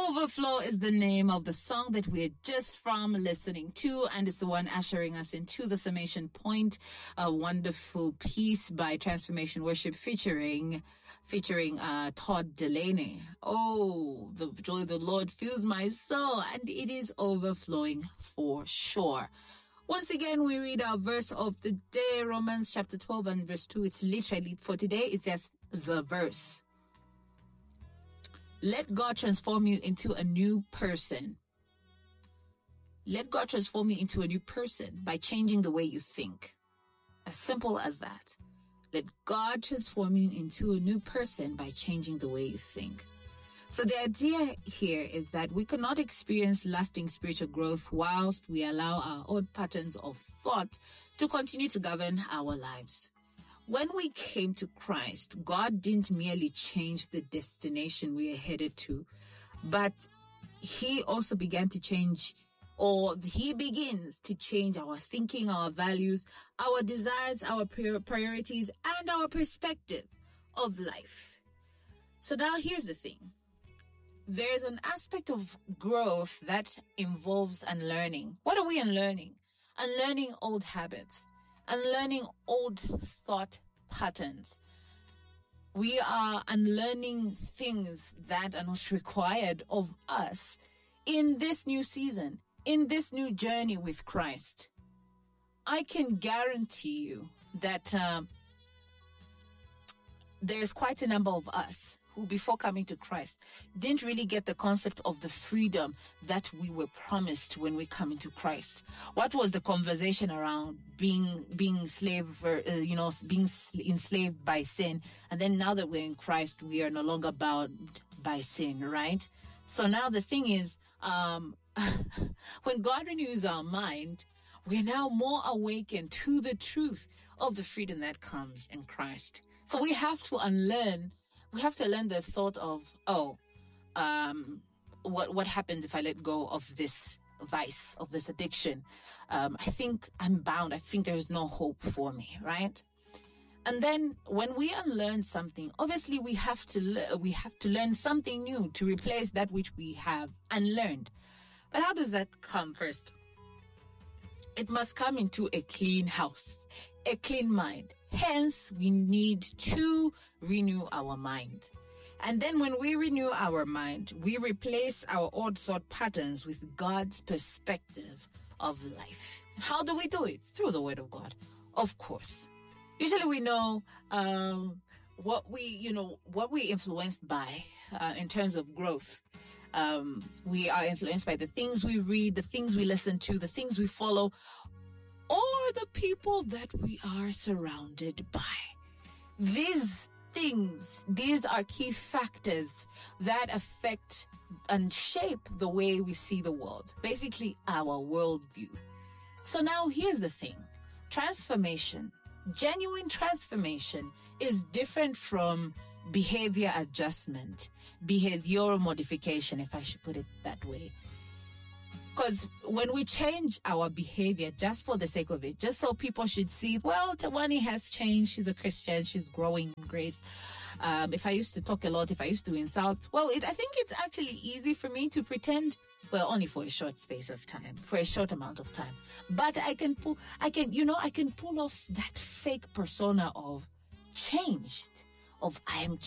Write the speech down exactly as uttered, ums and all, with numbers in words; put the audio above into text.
Overflow is the name of the song that we're just from listening to, and it's the one ushering us into the summation point. A wonderful piece by Transformation Worship featuring featuring uh, Todd Delaney. Oh, the joy of the Lord fills my soul, and it is overflowing for sure. Once again, we read our verse of the day, Romans chapter twelve and verse two. It's literally, for today, it's just the verse. Let God transform you into a new person. Let God transform you into a new person by changing the way you think. As simple as that. Let God transform you into a new person by changing the way you think. So the idea here is that we cannot experience lasting spiritual growth whilst we allow our old patterns of thought to continue to govern our lives. When we came to Christ, God didn't merely change the destination we are headed to, but He also began to change, or He begins to change our thinking, our values, our desires, our priorities, and our perspective of life. So now here's the thing. There's an aspect of growth that involves unlearning. What are we unlearning? Unlearning old habits. Unlearning old thought patterns. We are unlearning things that are not required of us in this new season, in this new journey with Christ. I can guarantee you that um, there's quite a number of us who, before coming to Christ, didn't really get the concept of the freedom that we were promised when we come into Christ. What was the conversation around being being slave, uh, you know, being enslaved by sin? And then now that we're in Christ, we are no longer bound by sin, right? So now the thing is, um, when God renews our mind, we're now more awakened to the truth of the freedom that comes in Christ. So we have to unlearn We have to learn the thought of, oh, um, what what happens if I let go of this vice, of this addiction? Um, I think I'm bound. I think there's no hope for me, right? And then when we unlearn something, obviously we have to le- we have to learn something new to replace that which we have unlearned. But how does that come first? It must come into a clean house, a clean mind. Hence, we need to renew our mind. And then when we renew our mind, we replace our old thought patterns with God's perspective of life. And how do we do it? Through the Word of God, of course. Usually we know um, what we, you know, what we're influenced by uh, in terms of growth. Um, we are influenced by the things we read, the things we listen to, the things we follow, or the people that we are surrounded by. These things, these are key factors that affect and shape the way we see the world, basically our worldview. So now here's the thing. Transformation, genuine transformation is different from behavior adjustment, behavioral modification, if I should put it that way. Because when we change our behavior just for the sake of it, just so people should see, well, Tawani has changed, she's a Christian, she's growing in grace. Um, if I used to talk a lot, if I used to insult, well, it, I think it's actually easy for me to pretend, well, only for a short space of time, for a short amount of time. But I can pull, I can, you know, I can pull off that fake persona of changed, of I am